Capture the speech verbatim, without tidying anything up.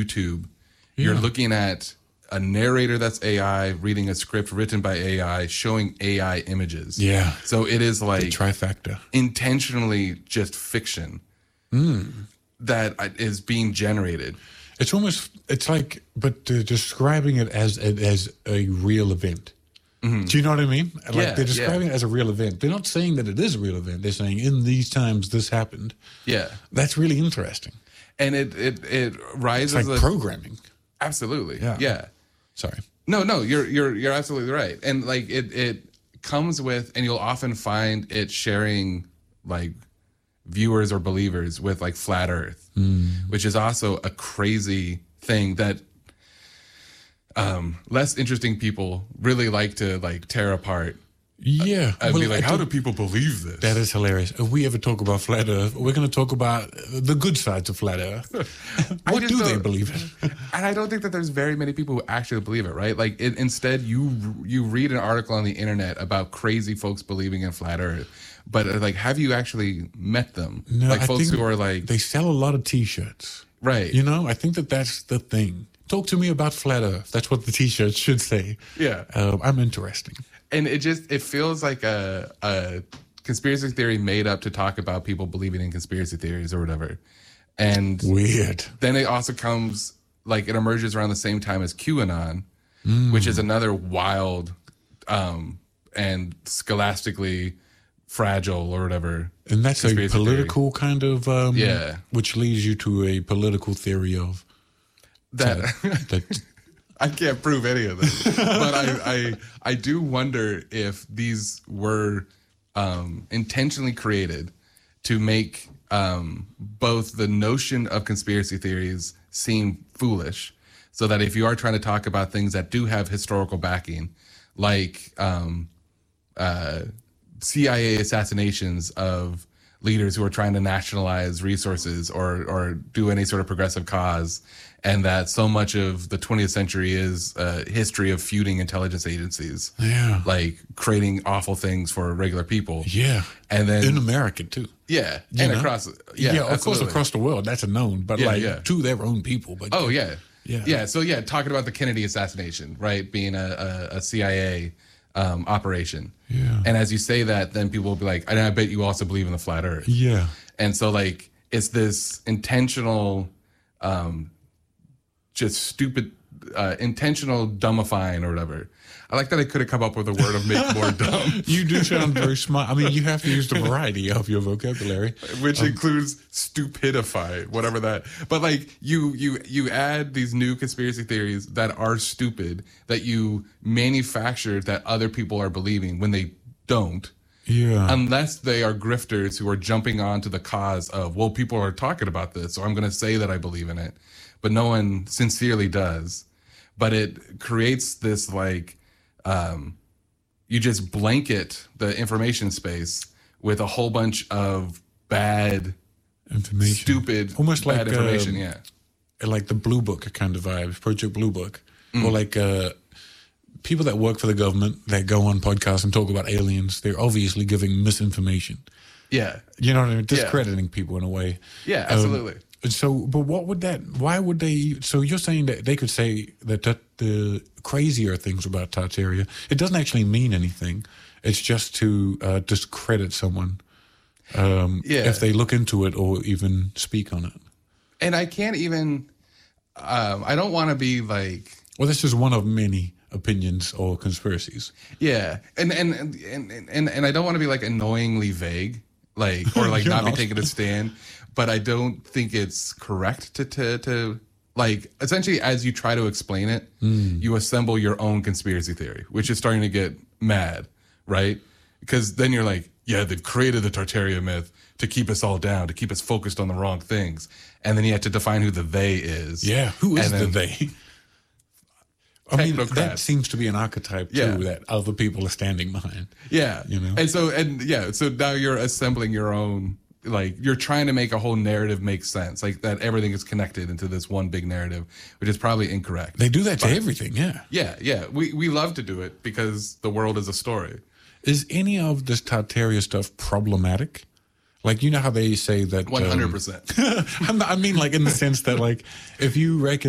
YouTube, yeah. you're looking at a narrator that's A I reading a script written by A I, showing A I images. Yeah. So it is like the trifecta, intentionally just fiction mm. that is being generated. It's almost, it's like, but uh, describing it as as a real event. Mm-hmm. Do you know what I mean? Like yeah, they're describing yeah. it as a real event. They're not saying that it is a real event. They're saying in these times this happened. Yeah, that's really interesting. And it it it rises it's like a, programming. Absolutely. Yeah. Yeah. Sorry. No, no, you're you're you're absolutely right. And like it it comes with, and you'll often find it sharing like viewers or believers with like flat Earth, mm. which is also a crazy thing that um, less interesting people really like to like tear apart. Yeah. I'd well, be like, how do people believe this? That is hilarious. If we ever talk about flat Earth, we're going to talk about the good sides of flat Earth. What do they believe in? And I don't think that there's very many people who actually believe it, right? Like, it, instead, you you read an article on the internet about crazy folks believing in flat Earth. But, uh, like, have you actually met them? No, like, I folks think who are like... They sell a lot of T-shirts. Right. You know, I think that that's the thing. Talk to me about flat Earth. That's what the T-shirts should say. Yeah. Um, I'm interesting. And it just, it feels like a, a conspiracy theory made up to talk about people believing in conspiracy theories or whatever. And weird. Then it also comes, like, it emerges around the same time as QAnon, mm. which is another wild um, and scholastically fragile or whatever. And that's a political theory. kind of, um, yeah. which leads you to a political theory of that. that, that I can't prove any of this, but I, I I do wonder if these were um, intentionally created to make um, both the notion of conspiracy theories seem foolish, so that if you are trying to talk about things that do have historical backing, like um, uh, C I A assassinations of leaders who are trying to nationalize resources or or do any sort of progressive cause, and that so much of the twentieth century is a history of feuding intelligence agencies. Yeah. Like creating awful things for regular people. Yeah. And then in America too. Yeah. You and know? across yeah, yeah of course across the world, that's a known, but yeah, like yeah. to their own people. But oh yeah. Yeah. Yeah. So yeah, talking about the Kennedy assassination, right? Being a, a, a C I A um, operation. Yeah. And as you say that, then people will be like, and I bet you also believe in the flat Earth. Yeah. And so like it's this intentional um, just stupid, uh, intentional dumbifying or whatever. I like that I could have come up with a word of make more dumb. You do sound very smart. I mean, you have to use the variety of your vocabulary, which um, includes stupidify, whatever that. But like you, you, you add these new conspiracy theories that are stupid that you manufactured that other people are believing when they don't. Yeah. Unless they are grifters who are jumping onto the cause of, well, people are talking about this, so I'm going to say that I believe in it. But no one sincerely does. But it creates this like, um, you just blanket the information space with a whole bunch of bad information, stupid, almost bad like information. Um, yeah, like the Blue Book kind of vibe, Project Blue Book, mm. or like uh, people that work for the government that go on podcasts and talk about aliens. They're obviously giving misinformation. Yeah, you know what I mean, discrediting yeah. people in a way. Yeah, absolutely. Um, So, but what would that, why would they, so you're saying that they could say that, that the crazier things about Tartaria, it doesn't actually mean anything. It's just to uh, discredit someone um, yeah. if they look into it or even speak on it. And I can't even, um, I don't want to be like. Well, this is one of many opinions or conspiracies. Yeah. And, and, and, and, and I don't want to be like annoyingly vague, like, or like not, not be taking a stand. But I don't think it's correct to, to, to like, essentially, as you try to explain it, mm. you assemble your own conspiracy theory, which is starting to get mad, right? Because then you're like, yeah, they've created the Tartaria myth to keep us all down, to keep us focused on the wrong things. And then you have to define who the they is. Yeah, who is then, the they? I mean, that seems to be an archetype, too, yeah. that other people are standing behind. Yeah. You know? And so, and yeah, so now you're assembling your own. Like you're trying to make a whole narrative make sense, like that everything is connected into this one big narrative, which is probably incorrect. They do that to but, everything, yeah. Yeah, yeah. We we love to do it because the world is a story. Is any of this Tartaria stuff problematic? Like, you know how they say that... one hundred percent. Um, I mean, like, in the sense that, like, if you reckon